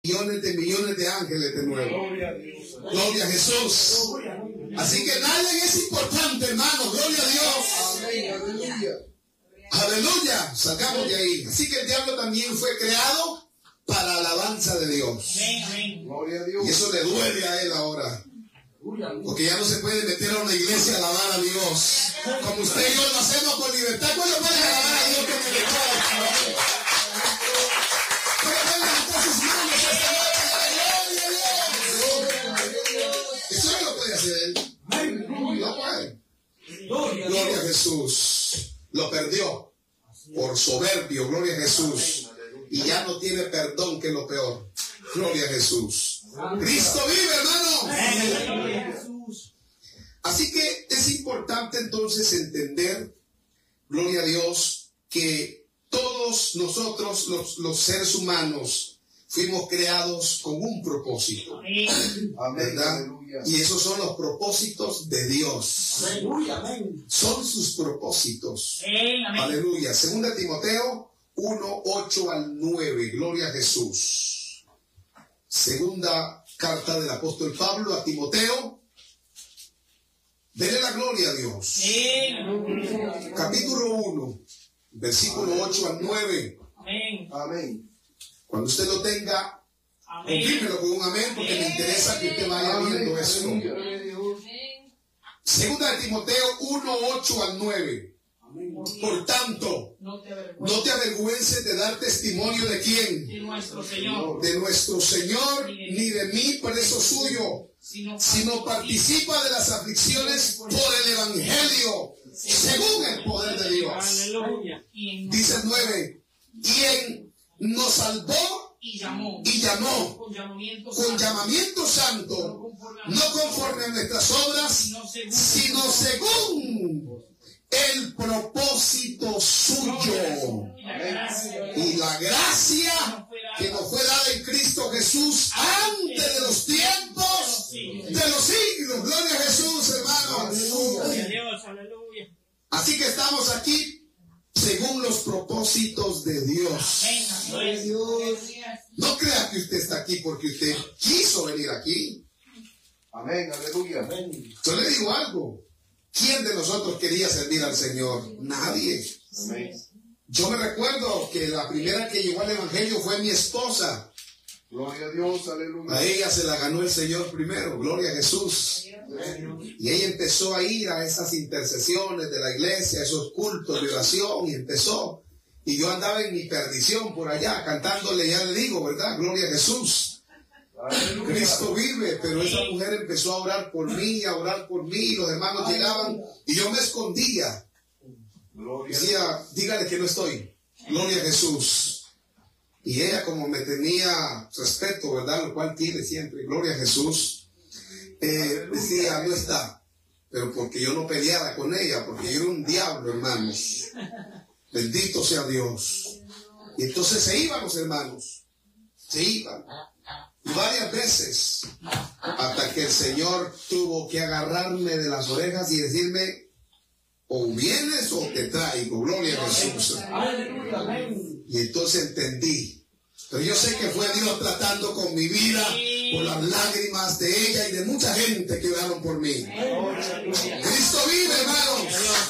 millones de ángeles de nuevo. Gloria a Jesús. Así que nadie es importante, hermano. Gloria a Dios. Aleluya. Sacamos de ahí. Así que el diablo también fue creado para alabanza de Dios. Gloria a Dios. Y eso le duele a él ahora. Porque ya no se puede meter a una iglesia a alabar a Dios. Como usted y yo lo hacemos con libertad. ¿Cuándo pueden alabar a Dios con libertad? Eso no lo puede hacer él. No puede. Gloria a Jesús. Lo perdió por soberbio. Gloria a Jesús. Y ya no tiene perdón, que es lo peor. Gloria a Jesús. Cristo vive, hermano. Así que es importante entonces entender, gloria a Dios, que todos nosotros, los seres humanos, fuimos creados con un propósito. ¿Verdad? Y esos son los propósitos de Dios. Son sus propósitos. Aleluya. Segunda Timoteo 1, 8 al 9. Gloria a Jesús. Segunda carta del apóstol Pablo a Timoteo. Dele la gloria a Dios. Capítulo 1, versículo 8 al 9. Amén. Cuando usted lo tenga, confírmelo con un amén, porque me interesa que usted vaya viendo eso. Segunda de Timoteo 1, 8 al 9. Por tanto, no te avergüences de dar testimonio de quién. De nuestro Señor. De nuestro Señor, ni de mí, preso suyo, sino participa de las aflicciones por el Evangelio, según el poder de Dios. Dice el 9, quien nos salvó y llamó con llamamiento santo, no conforme a nuestras obras, sino según el propósito suyo. Y la gracia que nos fue dada en Cristo Jesús antes de los tiempos de los siglos. Gloria a Jesús, hermanos. Así que estamos aquí según los propósitos de Dios. No crea que usted está aquí porque usted quiso venir aquí. Amén, aleluya. Yo le digo algo. ¿Quién de nosotros quería servir al Señor? Nadie. Amén. Yo me recuerdo que la primera que llegó al Evangelio fue mi esposa. Gloria a Dios, aleluya. A ella se la ganó el Señor primero, gloria a Jesús. Y ella empezó a ir a esas intercesiones de la iglesia, esos cultos de oración, y empezó. Y yo andaba en mi perdición por allá, cantándole, ya le digo, ¿verdad? Gloria a Jesús. Aleluya. Cristo vive, pero esa mujer empezó a orar por mí, y los hermanos llegaban, y yo me escondía. Decía, dígale que no estoy. Gloria a Jesús. Y ella, como me tenía respeto, ¿verdad? Lo cual tiene siempre, gloria a Jesús, decía, no está. Pero porque yo no peleaba con ella, porque yo era un diablo, hermanos. Bendito sea Dios. Y entonces se iban los hermanos. Se iban. Y varias veces, hasta que el Señor tuvo que agarrarme de las orejas y decirme, o vienes o te traigo. Gloria a Jesús. Y entonces entendí. Pero yo sé que fue Dios tratando con mi vida por las lágrimas de ella y de mucha gente que oraron por mí. Cristo vive, hermanos.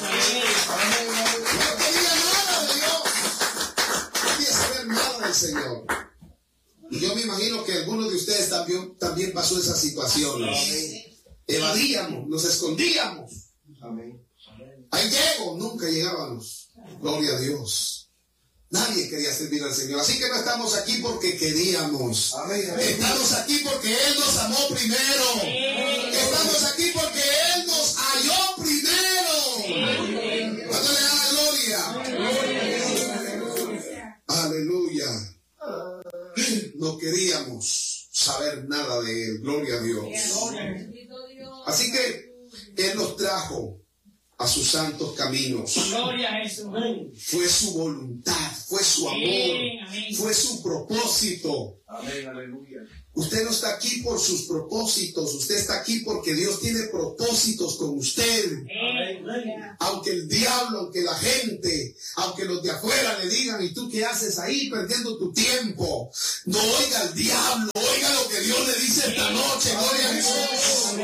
No quería nada de Dios. No quería saber nada del Señor. Y yo me imagino que algunos de ustedes también pasó esa situación. Evadíamos, nos escondíamos. Ahí llego, nunca llegábamos. Gloria a Dios. Nadie quería servir al Señor. Así que no estamos aquí porque queríamos. Estamos aquí porque Él nos amó primero. Estamos aquí porque Él nos halló primero. ¿Cuándo le da la gloria? Aleluya. No queríamos saber nada de Él. Gloria a Dios. Así que Él nos trajo a sus santos caminos. Gloria a Jesús. Fue su voluntad, fue su amor, fue su propósito. Amén, aleluya. Usted no está aquí por sus propósitos, usted está aquí porque Dios tiene propósitos con usted. Aunque el diablo, aunque la gente, aunque los de afuera le digan, ¿y tú qué haces ahí perdiendo tu tiempo? No oiga al diablo, oiga lo que Dios le dice esta noche, gloria a Jesús.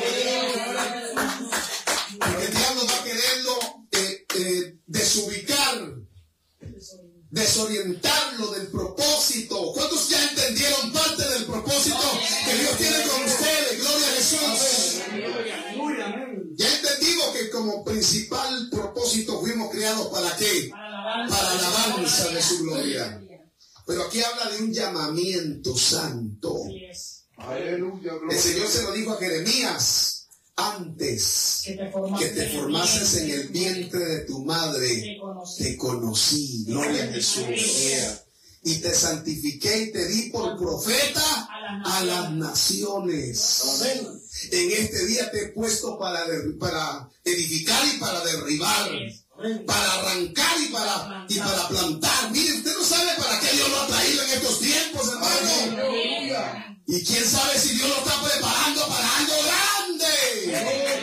Porque el diablo va a quererlo desubicar, desorientarlo del propósito. ¿Cuántos ya entendieron parte del propósito que Dios tiene con ustedes? Gloria a Jesús. Ya entendimos que como principal propósito fuimos creados ¿para qué? Para la alabanza de su gloria. Pero aquí habla de un llamamiento santo. Aleluya, gloria. El Señor se lo dijo a Jeremías: antes que te formases en el vientre de tu madre, te conocí. Gloria a Jesús. Y te santifiqué y te di por profeta a las naciones. En este día te he puesto para edificar y para derribar, para arrancar y para plantar. Mire, usted no sabe para qué Dios lo ha traído en estos tiempos, hermano. Y quién sabe si Dios lo está preparando para algo grande.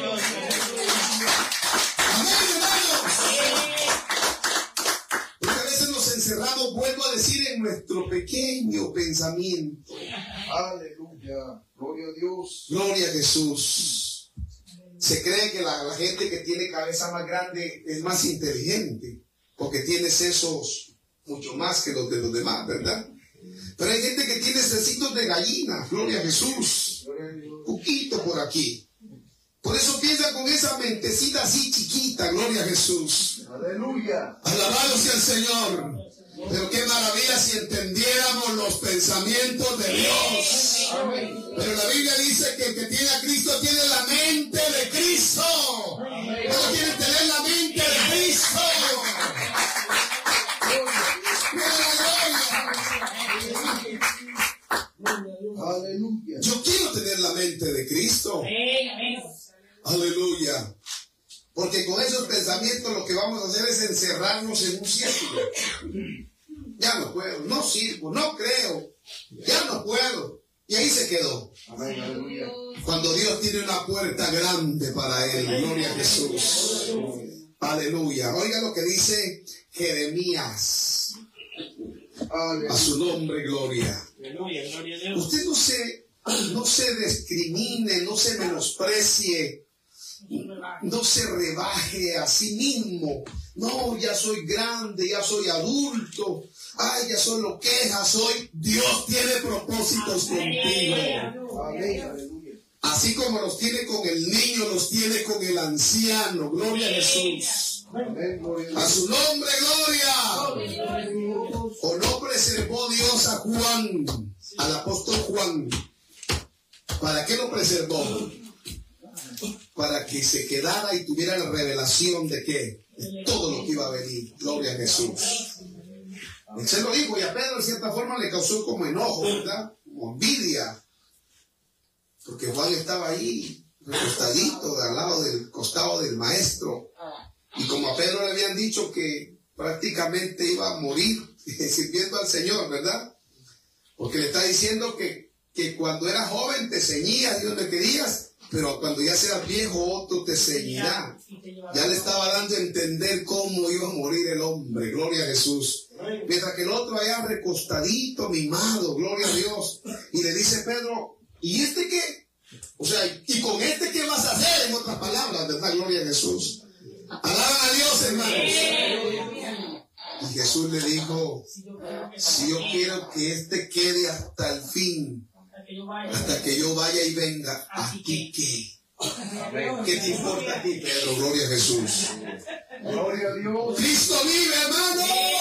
Amén, hermano. Porque a veces nos encerramos, vuelvo a decir, en nuestro pequeño pensamiento. Aleluya, gloria a Dios. Gloria a Jesús. Se cree que la gente que tiene cabeza más grande es más inteligente, porque tiene sesos mucho más que los de los demás, ¿verdad? Pero hay gente que tiene sesitos de gallina. Gloria a Jesús. Poquito por aquí. Por eso piensa con esa mentecita así chiquita. Gloria a Jesús. Aleluya. Alabado sea el Señor. Pero qué maravilla si entendiéramos los pensamientos de Dios. Pero la Biblia dice que el que tiene a Cristo tiene la mente de Cristo. ¿Cómo quiere tener la mente de Cristo? Aleluya. Yo quiero tener la mente de Cristo. Aleluya. Porque con esos pensamientos lo que vamos a hacer es encerrarnos en un círculo. Ya no puedo, no sirvo, no creo, ya no puedo. Y ahí se quedó. Amén, aleluya. Cuando Dios tiene una puerta grande para él. Gloria a Jesús. Aleluya. Oiga lo que dice Jeremías. A su nombre, gloria. Usted no se discrimine, no se menosprecie, no se rebaje a sí mismo. No, ya soy grande, ya soy adulto. Ay, ya solo quejas soy. Dios tiene propósitos contigo. Amén, aleluya. Así como los tiene con el niño, los tiene con el anciano. Gloria a Jesús. Amén, gloria a Dios. A su nombre, gloria. ¿O no preservó Dios a Juan, al apóstol Juan? ¿Para qué lo preservó? Para que se quedara y tuviera la revelación de qué, de todo lo que iba a venir. Gloria a Jesús. Él se lo dijo y a Pedro en cierta forma le causó como enojo, ¿verdad? Como envidia. Porque Juan estaba ahí, recostadito, al lado del costado del maestro. Y como a Pedro le habían dicho que prácticamente iba a morir sirviendo al Señor, ¿verdad? Porque le está diciendo que cuando eras joven te ceñías y donde querías, pero cuando ya seas viejo otro te ceñirá. Ya le estaba dando a entender cómo iba a morir el hombre. Gloria a Jesús. Mientras que el otro allá recostadito, mimado, gloria a Dios. Y le dice Pedro, ¿y este qué? O sea, ¿y con este qué vas a hacer? En otras palabras, ¿verdad? Gloria a Jesús. Alaban a Dios, hermanos. Y Jesús le dijo, si yo quiero que este quede hasta el fin, hasta que yo vaya y venga, ¿a ti qué? ¿Qué te importa a ti, Pedro? Gloria a Jesús. Gloria a Dios. Cristo vive, hermano.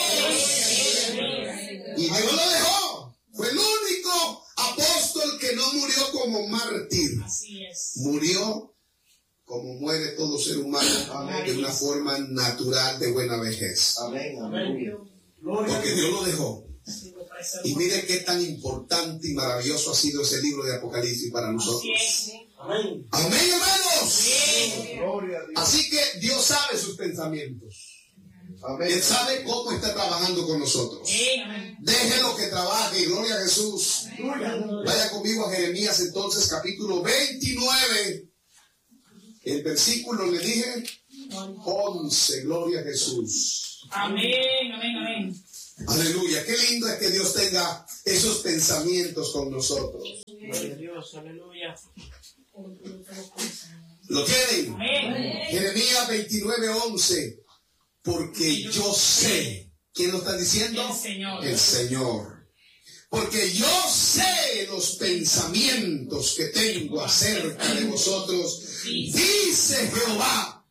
Y Dios lo dejó. Fue el único apóstol que no murió como mártir. Murió como muere todo ser humano, de una forma natural de buena vejez. Amén, aleluya. Porque Dios lo dejó. Y mire qué tan importante y maravilloso ha sido ese libro de Apocalipsis para nosotros. Amén. Amén, hermanos. Gloria a Dios. Así que Dios sabe sus pensamientos. Amén. Él sabe cómo está trabajando con nosotros. Déjelo que trabaje. Gloria a Jesús. Vaya conmigo a Jeremías entonces, capítulo 29. El versículo, le dije, 11. Gloria a Jesús. Amén, amén, amén. Aleluya. Qué lindo es que Dios tenga esos pensamientos con nosotros. Gloria a Dios, aleluya. ¿Lo tienen? Amén. Jeremías 29, 11. Porque yo sé. ¿Quién lo está diciendo? El Señor. El Señor. Porque yo sé los pensamientos que tengo acerca de vosotros, dice Jehová,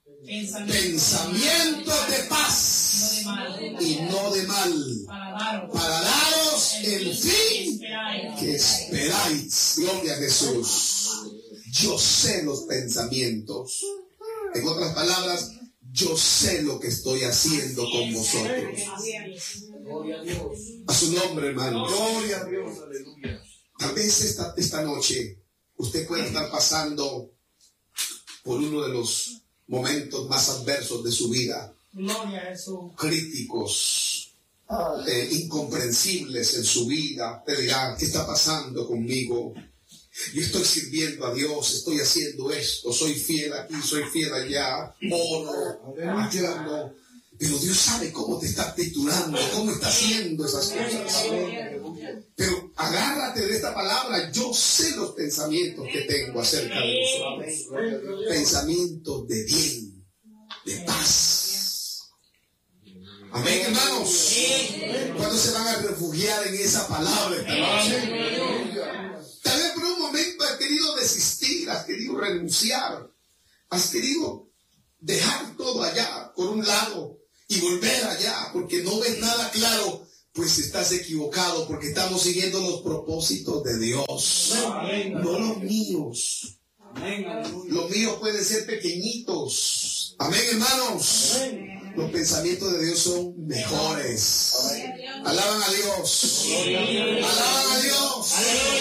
pensamientos de paz y no de mal, para daros el fin que esperáis. Gloria a Jesús. Yo sé los pensamientos. En otras palabras, yo sé lo que estoy haciendo con vosotros. Gloria a Dios. A su nombre, hermano. Gloria a Dios. Aleluya. Tal vez esta noche usted puede estar pasando por uno de los momentos más adversos de su vida. Gloria a Jesús. Críticos, incomprensibles en su vida. Usted dirá, ¿qué está pasando conmigo? Yo estoy sirviendo a Dios, estoy haciendo esto, soy fiel aquí, soy fiel allá, oro, ayuno. Pero Dios sabe cómo te está triturando, cómo está haciendo esas cosas. Pero agárrate de esta palabra. Yo sé los pensamientos que tengo acerca de vosotros. Pensamientos de bien, de paz. Amén, hermanos. ¿Cuándo se van a refugiar en esa palabra esta noche? Tal vez por un momento has querido desistir, has querido renunciar, has querido dejar todo allá por un lado y volver allá porque no ves nada claro. Pues estás equivocado, porque estamos siguiendo los propósitos de Dios, no los míos. Los míos pueden ser pequeñitos. Amén, hermanos. Los pensamientos de Dios son mejores. Alaban a Dios. Alaban a Dios.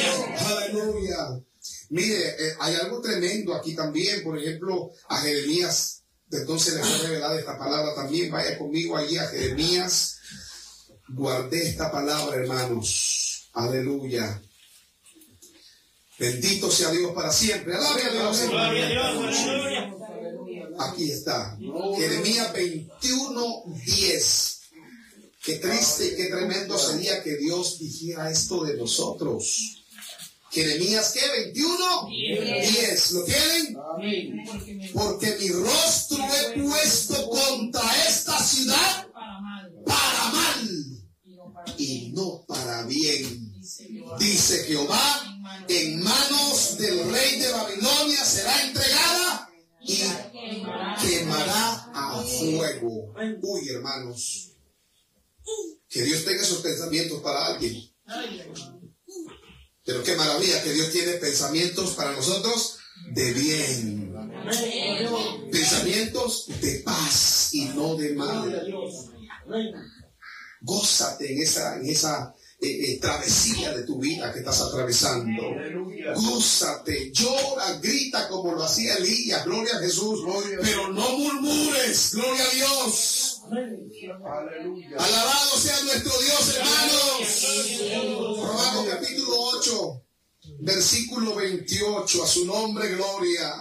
Aleluya. Mire, hay algo tremendo aquí también. Por ejemplo, a Jeremías, entonces le voy a revelar esta palabra también. Vaya conmigo allí a Jeremías. Guardé esta palabra, hermanos. Aleluya. Bendito sea Dios para siempre. Alabe a Dios. Gloria a Dios, aleluya. Aquí está. Jeremías 21:10. Qué triste y qué tremendo sería que Dios dijera esto de nosotros. Jeremías, ¿qué? 21:10. ¿Lo tienen? Porque mi rostro he puesto contra esta ciudad para mal y no para bien, dice Jehová. En manos del rey de Babilonia será entregada y quemará a fuego. Uy, hermanos, que Dios tenga esos pensamientos para alguien. Pero qué maravilla que Dios tiene pensamientos para nosotros de bien, pensamientos de paz y no de mal. Gózate en esa travesía de tu vida que estás atravesando. Gózate, llora, grita como lo hacía Elías. Gloria a Jesús. Pero no murmures. Gloria a Dios. Alabado sea nuestro Dios, hermanos. Romanos capítulo 8, versículo 28. A su nombre, gloria.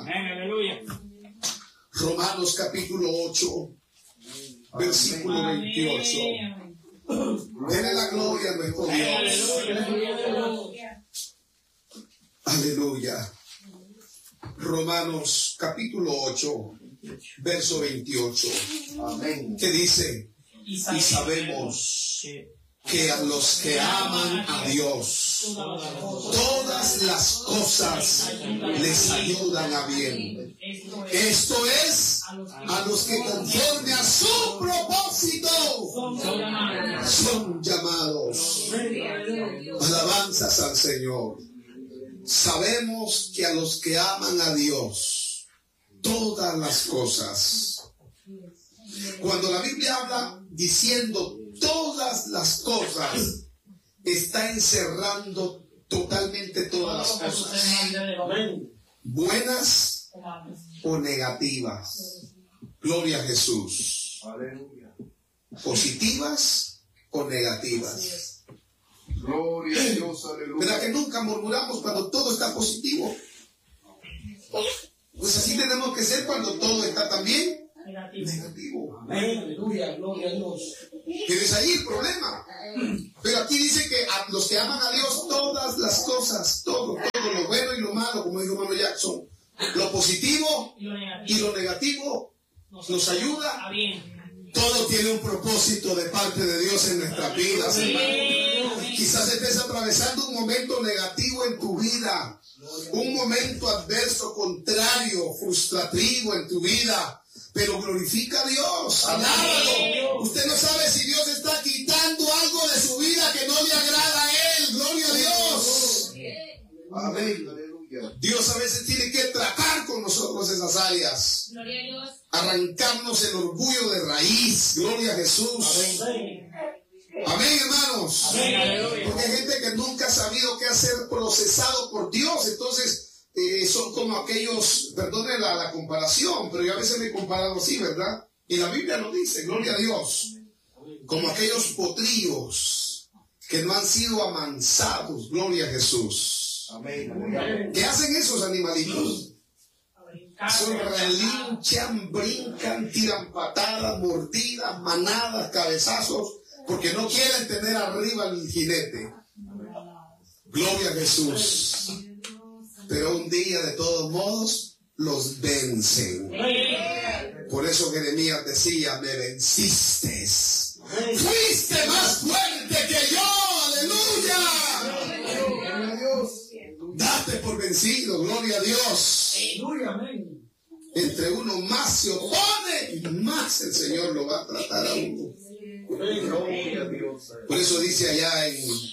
Romanos capítulo 8, versículo 28. Denle la gloria a nuestro Dios. Aleluya. Romanos capítulo 8, verso 28. Amén. Que dice: y sabemos que a los que aman a Dios, todas las cosas les ayudan a bien. Esto es, a los que conforme a su propósito son llamados. Alabanzas al Señor. Sabemos que a los que aman a Dios, todas las cosas. Cuando la Biblia habla diciendo todas las cosas, está encerrando totalmente todas las cosas. buenas o negativas. Gloria a Jesús. Aleluya. Positivas o negativas. Gloria a Dios, aleluya. ¿Verdad que nunca murmuramos cuando todo está positivo? Pues así tenemos que ser cuando todo está también negativo. Aleluya, gloria a Dios. ¿Tienes ahí el problema? Pero aquí dice que a los que aman a Dios, todas las cosas, todo lo bueno y lo malo, como dijo Manuel Jackson, lo positivo y lo negativo nos ayuda. Todo tiene un propósito de parte de Dios en nuestras vidas, hermano. Quizás estés atravesando un momento negativo en tu vida, un momento adverso, contrario, frustrativo en tu vida, pero glorifica a Dios, alábalo. Usted no sabe si Dios está quitando algo de su vida que no le agrada a Él. Gloria a Dios. Amén, aleluya. Dios a veces tiene que tratar con nosotros esas áreas, Gloria a Dios. arrancarnos el orgullo de raíz. Gloria a Jesús. Amén, hermanos. Porque hay gente que nunca ha sabido qué hacer, procesado por Dios. Entonces son como aquellos, perdone la comparación, pero yo a veces me he comparado así, ¿verdad? Y la Biblia lo dice, gloria a Dios, como aquellos potrillos que no han sido amansados. Gloria a Jesús. Amén, aleluya. ¿Qué hacen esos animalitos? Son relinchan, brincan, tiran patadas, mordidas, manadas, cabezazos, porque no quieren tener arriba el jinete. Gloria a Jesús. Pero un día, de todos modos, los vencen. Por eso Jeremías decía, me venciste. Fuiste más fuerte que yo. Aleluya. Gloria a Dios. Date por vencido. Gloria a Dios. Aleluya, amén. Entre uno más se opone, y más el Señor lo va a tratar a uno. Gloria a Dios. Por eso dice allá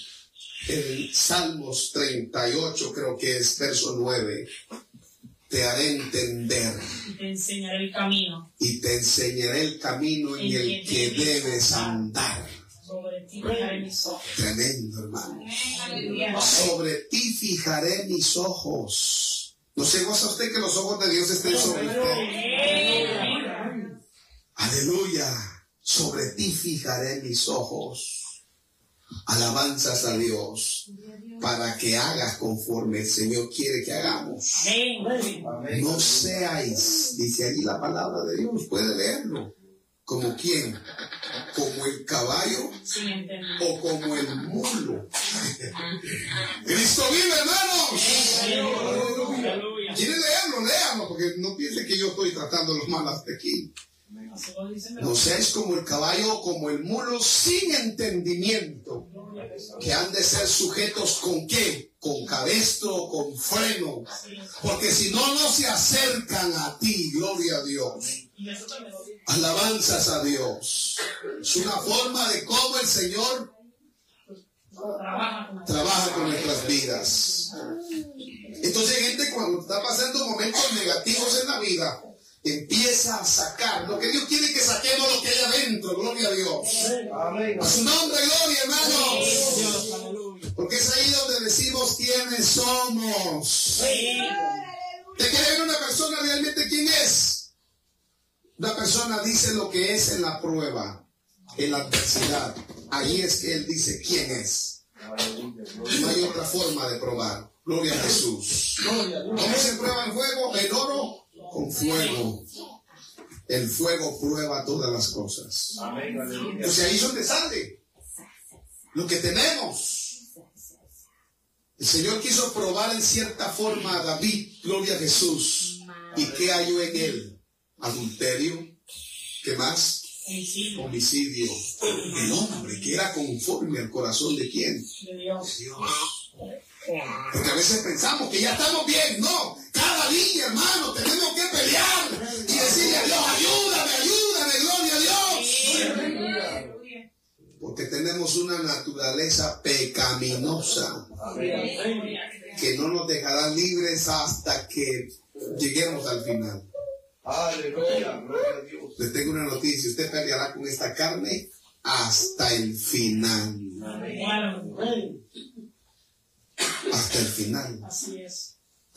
en Salmos 38, creo que es verso 9, te haré entender Y te enseñaré el camino. y te enseñaré el camino en el que debes andar. Sobre ti fijaré mis ojos. Tremendo, hermano. Aleluya. Sobre ti fijaré mis ojos. ¿No se goza usted que los ojos de Dios estén sobre usted? Aleluya. Sobre ti fijaré mis ojos. Alabanzas a Dios para que hagas conforme el Señor quiere que hagamos. Amén. No seáis, dice allí la palabra de Dios, puede leerlo. ¿Como quién? ¿Como el caballo Sin entender. o como el mulo? Cristo vive, hermanos. Aleluya. ¿Quiere leerlo? Léalo, porque no piense que yo estoy tratando los mal hasta aquí. Así lo dice, No seáis como el caballo o como el mulo sin entendimiento, que han de ser sujetos con qué, con cabestro, con freno, porque si no, no se acercan a ti. Gloria a Dios. Y eso también lo dice. Alabanzas a Dios. Es una forma de cómo el Señor trabaja con nuestras vidas. Entonces hay gente cuando está pasando momentos negativos en la vida, empieza a sacar lo que Dios quiere que saquemos, lo que hay adentro. Gloria a Dios. Amén. A su nombre, gloria, hermanos. Dios, aleluya. Porque es ahí donde decimos quiénes somos. ¿Te quiere ver una persona realmente quién es? Una persona dice lo que es en la prueba, en la adversidad. Ahí es que él dice quién es. No hay otra forma de probar. Gloria a Jesús. ¿Cómo se prueba el fuego? El oro con fuego. El fuego prueba todas las cosas. Amén. Aleluya. Entonces ahí es donde sale lo que tenemos. El Señor quiso probar en cierta forma a David, gloria a Jesús. ¿Y qué halló en él? Adulterio. ¿Qué más? Homicidio. El hombre que era conforme al corazón de quién? De Dios. Dios. Porque a veces pensamos que ya estamos bien. No, cada día, hermano, tenemos que pelear y decirle a Dios, ayúdame, gloria a Dios. Porque tenemos una naturaleza pecaminosa que no nos dejará libres hasta que lleguemos al final. Aleluya. Gloria a Dios. Les tengo una noticia, usted peleará con esta carne hasta el final. Bueno, Hasta el final. así es.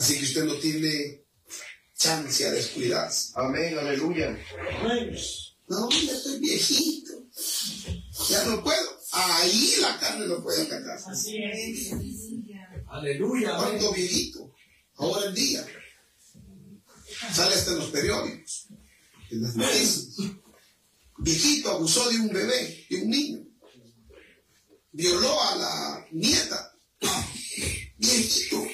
Así que usted no tiene chance a descuidarse. Amén, aleluya. No, ya estoy viejito. Ya no puedo. Ahí la carne no puede atacar. Así es. Aleluya. ¿Cuánto viejito? Ahora en día. Sale hasta en los periódicos, en las noticias. Viejito abusó de un bebé, de un niño. Violó a la nieta. Viejito.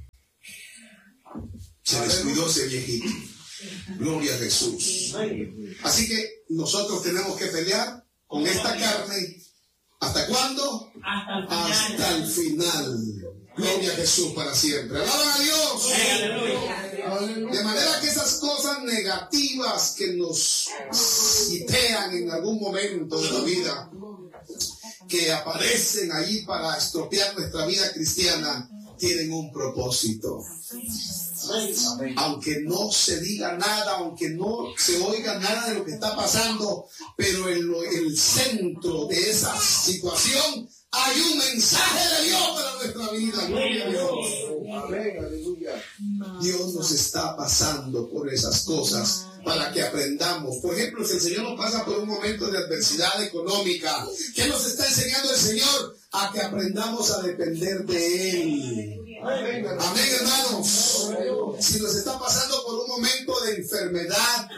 Se descuidó ese viejito. Gloria a Jesús. Así que nosotros tenemos que pelear con esta carne. ¿Hasta cuándo? Hasta el final. Gloria a Jesús para siempre. ¡Alaban a Dios! De manera que esas cosas negativas que nos sitian en algún momento de la vida, que aparecen allí para estropear nuestra vida cristiana, tienen un propósito. Aunque no se diga nada, aunque no se oiga nada de lo que está pasando, pero en el centro de esa situación hay un mensaje de Dios para nuestra vida. Gloria a Dios. Amén, aleluya. Dios nos está pasando por esas cosas para que aprendamos. Por ejemplo, si el Señor nos pasa por un momento de adversidad económica, ¿qué nos está enseñando el Señor? A que aprendamos a depender de Él. Amén, hermanos. Si nos está pasando por un momento de enfermedad,